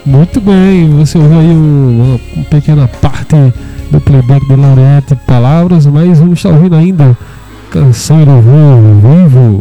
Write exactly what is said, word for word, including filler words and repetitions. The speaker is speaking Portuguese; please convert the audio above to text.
Muito bem, você ouviu aí uma, uma pequena parte do playback de Laurete Palavras, mas vamos estar ouvindo ainda Canção e Louvor ao vivo.